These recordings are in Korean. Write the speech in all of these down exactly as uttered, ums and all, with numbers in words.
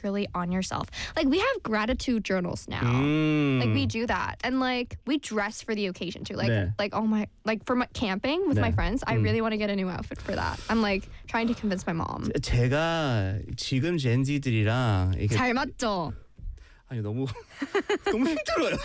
truly on yourself. Like we have gratitude journals now. 음. Like we do that, and like we dress for the occasion too. Like 네. like oh my like for my camping with 네. my friends, I 음. really want to get a new outfit for that. I'm like trying to convince my mom. 제가 지금 젠지들이랑 이게 잘 맞죠? 아니 너무 너무 힘들어요.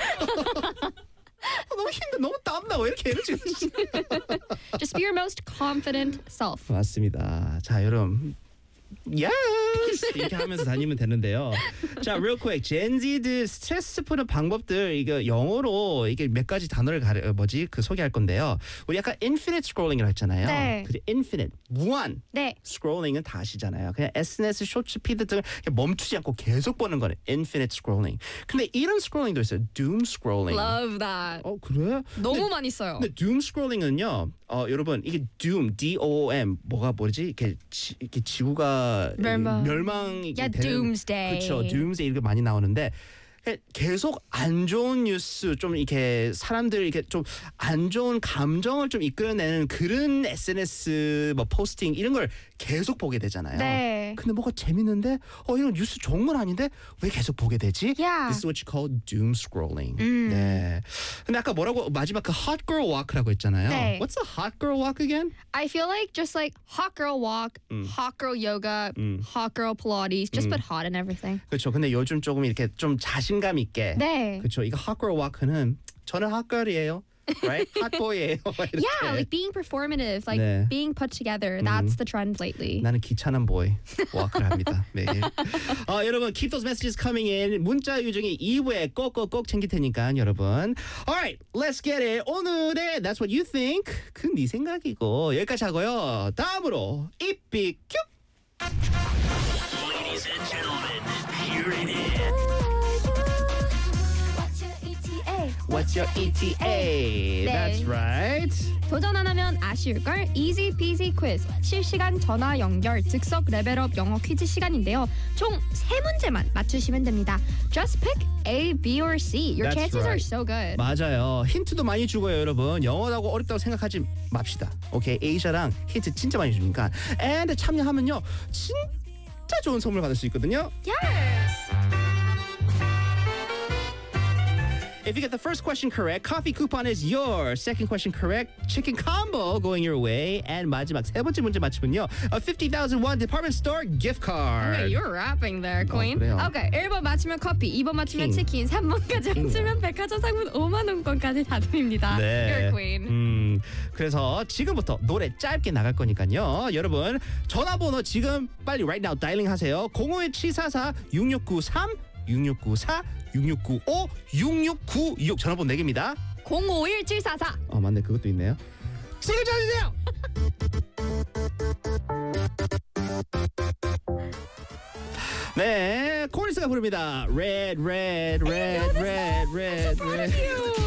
너무 힘들, 너무 땀나고 이렇게 에너지가 Just be your most confident self. 맞습니다. 자, 여러분. Yes! 이렇게 하면서 다니면 되는데요. 자, real quick. 젠지들 스트레스 푸는 방법들 이거 영어로 이게 몇 가지 단어를 가려 뭐지? 그 소개할 건데요. 우리 약간 infinite scrolling이라고 했잖아요. 네. 그 infinite 무한 네. scrolling은 다 아시잖아요. 그냥 에스엔에스, 쇼츠, 피드 등을 멈추지 않고 계속 보는 거는 infinite scrolling. 근데 이런 scrolling도 있어요. doom scrolling. Love that. 어, 그래? 너무 근데, 많이 써요. 근데 doom scrolling은요. 어, 여러분 이게 doom, D O O M 뭐가 뭐지? 이렇게 지, 이렇게 지구가 멸망. 멸망이 Yeah, 되는 doomsday. 그렇죠. doomsday 이렇게 많이 나오는데 계속 안 좋은 뉴스 좀 이렇게 사람들 이렇게 좀 안 좋은 감정을 좀 이끌어내는 그런 에스엔에스 뭐 포스팅 이런 걸 계속 보게 되잖아요. 네. 근데 뭐가 재밌는데 어 이런 뉴스 좋은 건 아닌데 왜 계속 보게 되지? Yeah. This is what you call doom scrolling. 음. 네. 근데 아까 뭐라고 마지막 그 hot girl walk라고 했잖아요. 네. What's a hot girl walk again? I feel like just like hot girl walk, hot girl yoga, hot girl Pilates, just put hot in everything. 그렇죠. 근데 요즘 조금 이렇게 좀 자신감 있게. 네. 그렇죠. 이거 hot girl walk는 저는 hot girl이에요. Right? hot boy예요. 이렇게. Yeah, like being performative, like 네. being put together. That's the trend lately. 나는 귀찮은 boy walk를 합니다. 매일. 어, 여러분 keep those messages coming in. 문자 유중에 이 부에 꼭꼭꼭 챙길 테니까 여러분. Alright, let's get it. 오늘의 That's What You Think. 그 네 생각이고 여기까지 하고요. 다음으로 이삐 큐. Ladies and gentlemen, here it is. What's your E T A? 네. That's right. 도전 안 하면 아쉬울걸 Easy Peasy Quiz 실시간 전화 연결 즉석 레벨업 영어 퀴즈 시간인데요. 총 세 문제만 맞추시면 됩니다. Just pick A, B or C. Your That's chances are right. so good. 맞아요. 힌트도 많이 주고요, 여러분. 영어라고 어렵다고 생각하지 맙시다. 오케이, 에이샤랑 힌트 진짜 많이 주니까. And 참여하면요, 진짜 좋은 선물 받을 수 있거든요. Yes. If you get the first question correct, coffee coupon is yours. Second question correct, chicken combo going your way. And 마지막 세 번째 문제 맞추면요, a fifty thousand won department store gift card. Okay, you're rapping there, Queen. 그래요? Okay, 일 번 맞추면 커피, 이 번 맞추면 킹. 치킨, 삼 번까지 맞추면 백화점 상품 오만 원권까지 다 드립니다. 네. You're a queen. 음, 그래서 지금부터 노래 짧게 나갈 거니까요. 여러분 전화번호 지금 빨리 right now 다이링 하세요. 공오일 칠사사 육육구삼 육육구사 육육구오 육육구육 전화번호 네 개입니다. 공오일 칠사사. 어 맞네, 그것도 있네요. 지금 전화주세요. 네, 코니스가 부릅니다. Red, red, red, red, red, red.